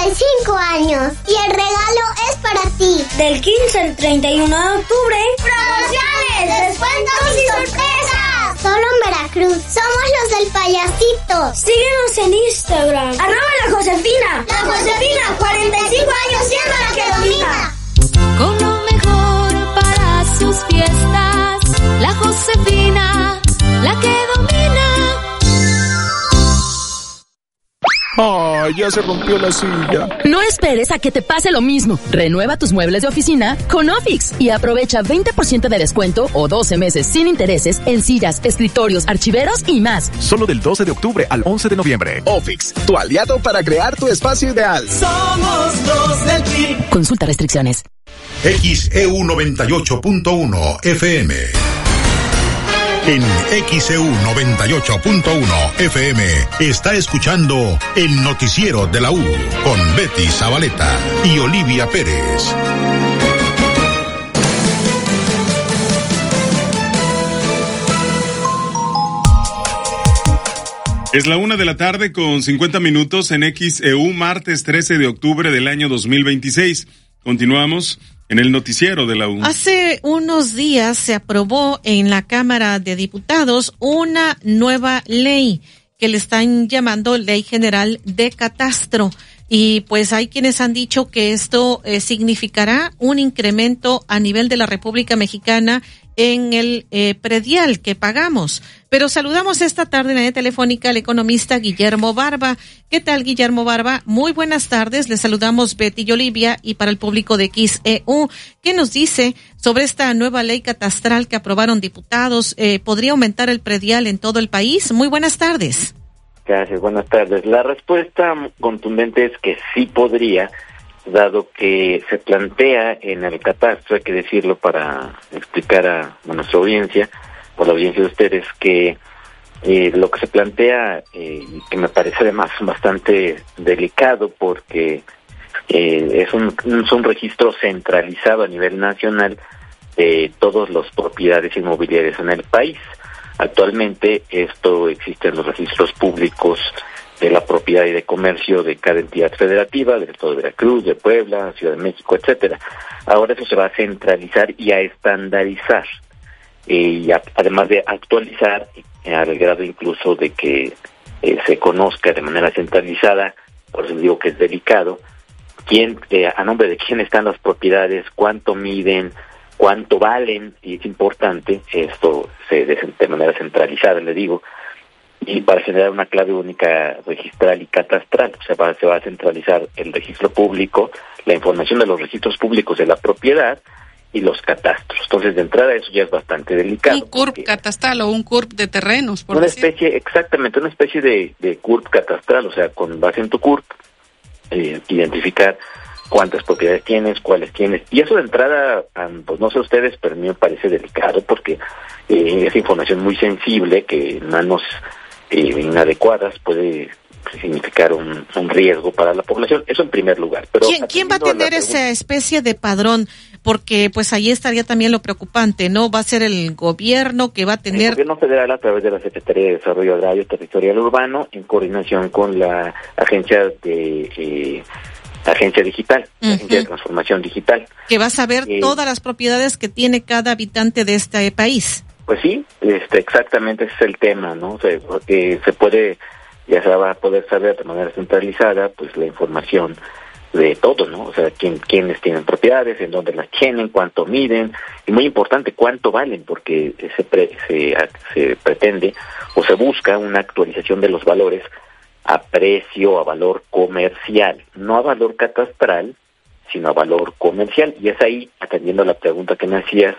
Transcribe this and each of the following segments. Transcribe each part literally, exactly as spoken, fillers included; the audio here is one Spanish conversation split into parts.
y cinco años y el regalo es para ti. Del quince al treinta y uno de octubre, promociones, descuentos y sorpresas. Solo en Veracruz. Somos los del Payasito. Síguenos en Instagram. Arroba la Josefina. La Josefina, cuarenta y cinco años siendo la que domina. Con lo mejor para sus fiestas, la Josefina, la que domina. ¡Ay, ya se rompió la silla! No esperes a que te pase lo mismo. Renueva tus muebles de oficina con Ofix y aprovecha veinte por ciento de descuento o doce meses sin intereses en sillas, escritorios, archiveros y más. Solo del doce de octubre al once de noviembre. Ofix, tu aliado para crear tu espacio ideal. Somos los del P I B. Consulta restricciones. X E U noventa y ocho punto uno F M. En X E U noventa y ocho punto uno F M está escuchando el noticiero de la U con Betty Zabaleta y Olivia Pérez. Es la una de la tarde con cincuenta minutos en X E U, martes trece de octubre del año dos mil veintiséis. Continuamos en el noticiero de la U. Hace unos días se aprobó en la Cámara de Diputados una nueva ley que le están llamando Ley General de Catastro. Y pues hay quienes han dicho que esto eh, significará un incremento a nivel de la República Mexicana en el eh, predial que pagamos. Pero saludamos esta tarde en la línea telefónica al economista Guillermo Barba. ¿Qué tal, Guillermo Barba? Muy buenas tardes. Les saludamos Betty y Olivia y para el público de X E U. ¿Qué nos dice sobre esta nueva ley catastral que aprobaron diputados? Eh, ¿Podría aumentar el predial en todo el país? Muy buenas tardes. Gracias, buenas tardes. La respuesta contundente es que sí podría, dado que se plantea en el catastro, hay que decirlo para explicar a, a nuestra audiencia, por la audiencia de ustedes, que eh, lo que se plantea, eh, que me parece además bastante delicado, porque eh, es, un, es un registro centralizado a nivel nacional de todas las propiedades inmobiliarias en el país. Actualmente esto existe en los registros públicos de la propiedad y de comercio de cada entidad federativa, del estado de Veracruz, de Puebla, Ciudad de México, etcétera. Ahora eso se va a centralizar y a estandarizar, eh, y a, además de actualizar, eh, al grado incluso de que eh, se conozca de manera centralizada, por eso digo que es delicado, quién, eh, a nombre de quién están las propiedades, cuánto miden, cuánto valen, y es importante, esto se de, de manera centralizada, le digo, y para generar una clave única registral y catastral, o sea, para, se va a centralizar el registro público, la información de los registros públicos de la propiedad y los catastros. Entonces, de entrada, eso ya es bastante delicado. Un C U R P catastral o un C U R P de terrenos, por Una decir. especie, exactamente, una especie de, de C U R P catastral, o sea, con base en tu C U R P, eh, identificar cuántas propiedades tienes, cuáles tienes, y eso de entrada, pues no sé ustedes, pero a mí me parece delicado porque eh, es información muy sensible que en manos eh, inadecuadas puede significar un, un riesgo para la población. Eso en primer lugar. Pero ¿Quién, ¿quién va a tener a esa especie de padrón? Porque pues ahí estaría también lo preocupante, ¿no? Va a ser el gobierno que va a tener... El gobierno federal, a través de la Secretaría de Desarrollo Agrario, Territorial Urbano, en coordinación con la agencia de... Eh, Agencia Digital, uh-huh. Agencia de Transformación Digital. Que va a saber eh, todas las propiedades que tiene cada habitante de este país. Pues sí, este, exactamente ese es el tema, ¿no? Se, eh, se puede, ya se va a poder saber de manera centralizada, pues la información de todo, ¿no? O sea, quién, quiénes tienen propiedades, en dónde las tienen, cuánto miden, y muy importante, cuánto valen, porque se, pre, se, se pretende o se busca una actualización de los valores a precio, a valor comercial, no a valor catastral, sino a valor comercial. Y es ahí, atendiendo a la pregunta que me hacías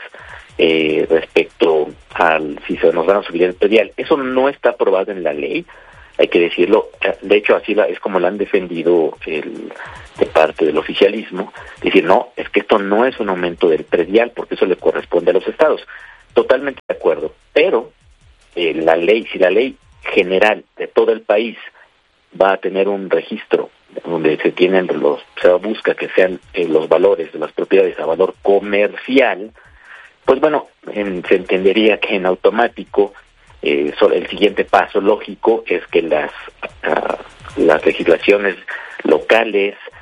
eh, respecto al si se nos van a subir el predial. Eso no está aprobado en la ley, hay que decirlo. De hecho, así la, es como la han defendido el, de parte del oficialismo. Decir, no, es que esto no es un aumento del predial, porque eso le corresponde a los estados. Totalmente de acuerdo. Pero eh, la ley, si la ley general de todo el país va a tener un registro donde se tienen los, se busca que sean eh, los valores de las propiedades a valor comercial, pues bueno, en, se entendería que en automático eh, el siguiente paso lógico es que las uh, las legislaciones locales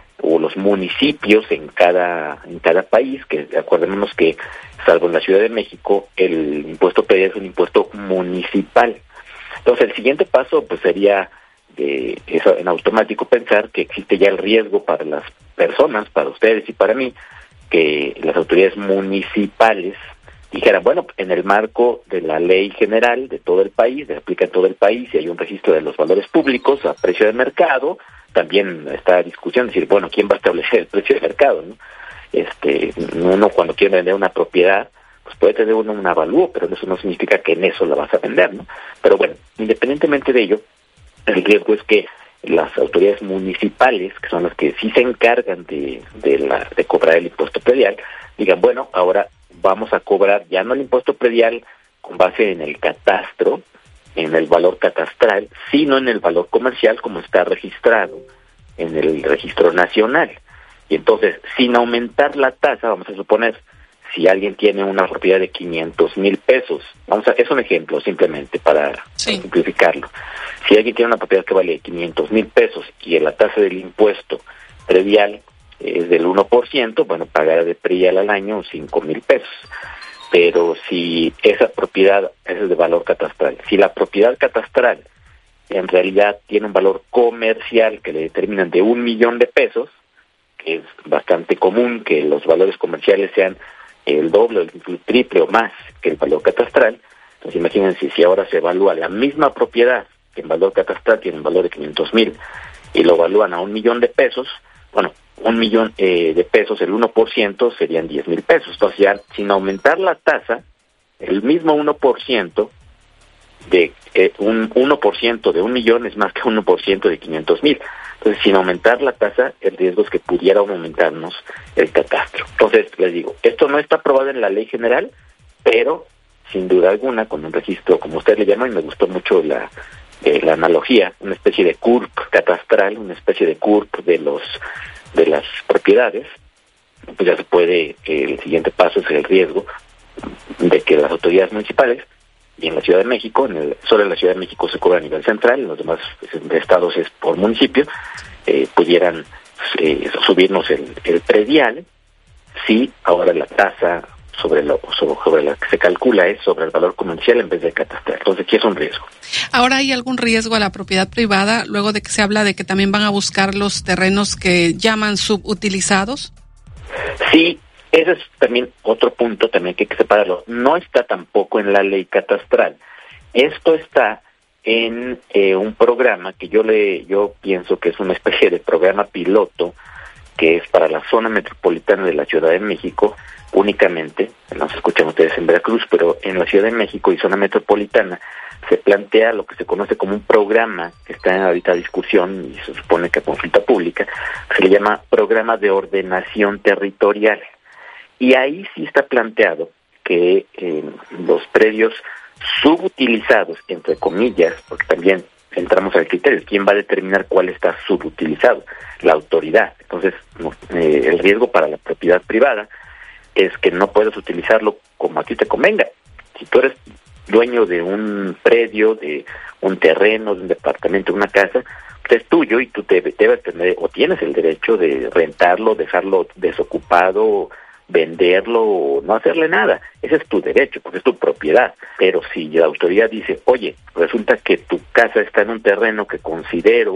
los municipios en cada en cada país, que acordémonos que salvo en la Ciudad de México el impuesto predial es un impuesto municipal. Entonces el siguiente paso pues sería de eso, en automático pensar que existe ya el riesgo para las personas, para ustedes y para mí, que las autoridades municipales dijeran, bueno, en el marco de la ley general de todo el país, se aplica en todo el país y hay un registro de los valores públicos a precio de mercado, también está la discusión de decir, bueno, ¿quién va a establecer el precio de mercado? ¿no? Este, uno cuando quiere vender una propiedad, pues puede tener uno un avalúo, pero eso no significa que en eso la vas a vender, ¿no? Pero bueno, independientemente de ello, el riesgo es que las autoridades municipales, que son las que sí se encargan de de, la, de cobrar el impuesto predial, digan, bueno, ahora vamos a cobrar ya no el impuesto predial con base en el catastro, en el valor catastral, sino en el valor comercial como está registrado en el registro nacional. Y entonces, sin aumentar la tasa, vamos a suponer, si alguien tiene una propiedad de quinientos mil pesos, vamos a, es un ejemplo simplemente para sí. simplificarlo. Si alguien tiene una propiedad que vale quinientos mil pesos y la tasa del impuesto predial es del uno por ciento, bueno, pagará de predial al año cinco mil pesos. Pero si esa propiedad, ese es de valor catastral, si la propiedad catastral en realidad tiene un valor comercial que le determinan de un millón de pesos, que es bastante común que los valores comerciales sean el doble, el triple o más que el valor catastral. Entonces imagínense si ahora se evalúa la misma propiedad que en valor catastral tiene un valor de quinientos mil y lo evalúan a un millón de pesos, bueno, un millón eh, de pesos, el uno por ciento serían diez mil pesos. Entonces ya sin aumentar la tasa, el mismo uno por ciento de eh, un uno por ciento de un millón es más que uno por ciento de quinientos mil. Entonces, sin aumentar la tasa, el riesgo es que pudiera aumentarnos el catastro. Entonces, les digo, esto no está aprobado en la ley general, pero sin duda alguna, con un registro, como usted le llama, y me gustó mucho la, eh, la analogía, una especie de C U R P catastral, una especie de C U R P de los de las propiedades, pues ya se puede, eh, el siguiente paso es el riesgo de que las autoridades municipales, y en la Ciudad de México, en el, solo en la Ciudad de México se cobra a nivel central, en los demás estados es por municipio, eh, pudieran eh, subirnos el, el predial, si ahora la tasa sobre, lo, sobre la que se calcula es sobre el valor comercial en vez de catastral. Entonces, sí es un riesgo. Ahora, ¿hay algún riesgo a la propiedad privada luego de que se habla de que también van a buscar los terrenos que llaman subutilizados? Sí. Ese es también otro punto también que hay que separarlo. No está tampoco en la ley catastral. Esto está en eh, un programa que yo le yo pienso que es una especie de programa piloto que es para la zona metropolitana de la Ciudad de México únicamente. No se escuchan ustedes en Veracruz, pero en la Ciudad de México y zona metropolitana se plantea lo que se conoce como un programa que está en ahorita discusión y se supone que a consulta pública, que se le llama Programa de Ordenación Territorial. Y ahí sí está planteado que eh, los predios subutilizados, entre comillas, porque también entramos al criterio, ¿quién va a determinar cuál está subutilizado? La autoridad. Entonces, no, eh, el riesgo para la propiedad privada es que no puedes utilizarlo como a ti te convenga. Si tú eres dueño de un predio, de un terreno, de un departamento, de una casa, pues es tuyo y tú te, debes tener o tienes el derecho de rentarlo, dejarlo desocupado, venderlo o no hacerle nada. Ese es tu derecho, porque es tu propiedad. Pero si la autoridad dice, oye, resulta que tu casa está en un terreno que considero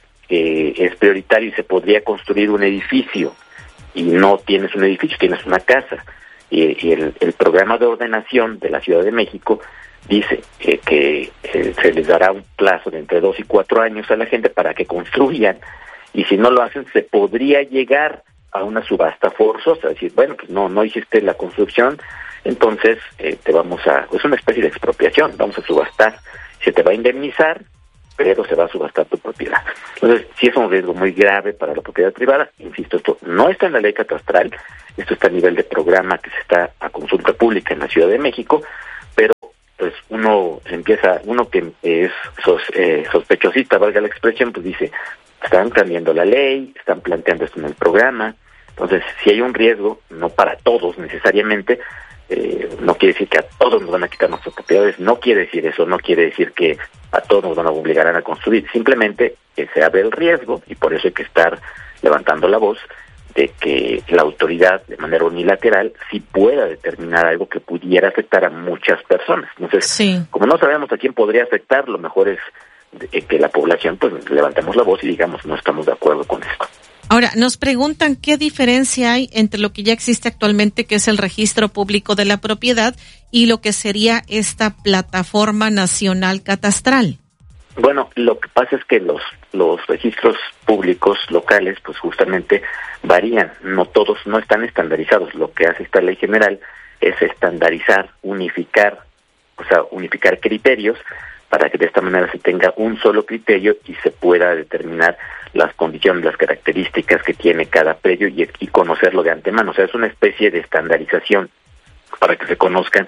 que es prioritario y se podría construir un edificio, y no tienes un edificio, tienes una casa, y, y el, el programa de ordenación de la Ciudad de México dice que, que eh, se les dará un plazo de entre dos y cuatro años a la gente para que construyan, y si no lo hacen se podría llegar a una subasta forzosa, decir, bueno, pues no, no hiciste la construcción, entonces eh, te vamos a, es una especie de expropiación, vamos a subastar, se te va a indemnizar, pero se va a subastar tu propiedad. Entonces, sí es un riesgo muy grave para la propiedad privada, insisto, esto no está en la ley catastral, esto está a nivel de programa que se está a consulta pública en la Ciudad de México, pero pues uno empieza, uno que es sos, eh, sospechosista, valga la expresión, pues dice, están cambiando la ley, están planteando esto en el programa. Entonces, si hay un riesgo, no para todos necesariamente, eh, no quiere decir que a todos nos van a quitar nuestras propiedades, no quiere decir eso, no quiere decir que a todos nos van a obligar a construir, simplemente que se abre el riesgo y por eso hay que estar levantando la voz de que la autoridad de manera unilateral sí pueda determinar algo que pudiera afectar a muchas personas. Entonces, sí. como no sabemos a quién podría afectar, lo mejor es de, que la población pues levantemos la voz y digamos no estamos de acuerdo con esto. Ahora, nos preguntan qué diferencia hay entre lo que ya existe actualmente, que es el registro público de la propiedad, y lo que sería esta plataforma nacional catastral. Bueno, lo que pasa es que los los registros públicos locales, pues justamente varían, no todos, no están estandarizados. Lo que hace esta ley general es estandarizar, unificar, o sea, unificar criterios para que de esta manera se tenga un solo criterio y se pueda determinar las condiciones, las características que tiene cada predio y, y conocerlo de antemano. O sea, es una especie de estandarización para que se conozcan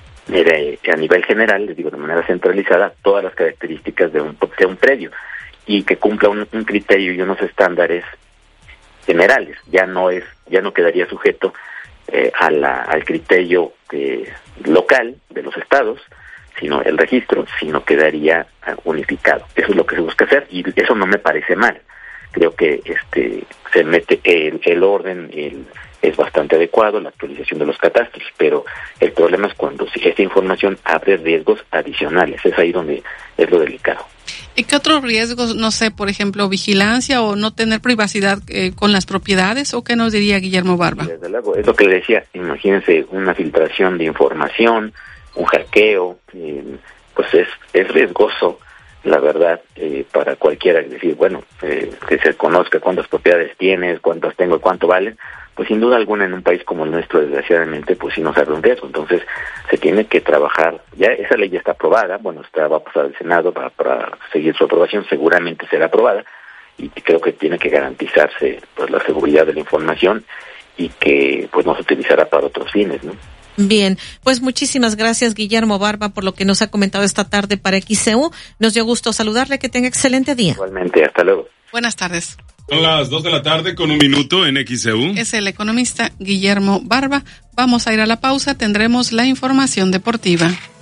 eh, a nivel general, les digo, de manera centralizada, todas las características de un, de un predio y que cumpla un, un criterio y unos estándares generales. Ya no es, ya no quedaría sujeto eh, a la, al criterio eh, local de los estados, sino el registro, sino quedaría unificado. Eso es lo que se busca hacer y eso no me parece mal. Creo que este se mete el, el orden, el, es bastante adecuado, la actualización de los catastros, pero el problema es cuando si esta información abre riesgos adicionales, es ahí donde es lo delicado. ¿Y qué otros riesgos, no sé, por ejemplo, vigilancia o no tener privacidad eh, con las propiedades, o qué nos diría Guillermo Barba? Desde luego, es lo que le decía, imagínense una filtración de información, un hackeo, eh, pues es, es riesgoso, la verdad, eh, para cualquiera. Es decir, bueno, eh, que se conozca cuántas propiedades tienes, cuántas tengo y cuánto valen, pues sin duda alguna en un país como el nuestro, desgraciadamente, pues sí nos abre un riesgo. Entonces, se tiene que trabajar, ya esa ley ya está aprobada, bueno, está, va a pasar al Senado para, para seguir su aprobación, seguramente será aprobada, y creo que tiene que garantizarse pues la seguridad de la información y que pues no se utilizará para otros fines, ¿no? Bien, pues muchísimas gracias, Guillermo Barba, por lo que nos ha comentado esta tarde para X C U. Nos dio gusto saludarle, que tenga excelente día. Igualmente, hasta luego. Buenas tardes. Son las dos de la tarde con un minuto en X C U. Es el economista Guillermo Barba. Vamos a ir a la pausa, tendremos la información deportiva.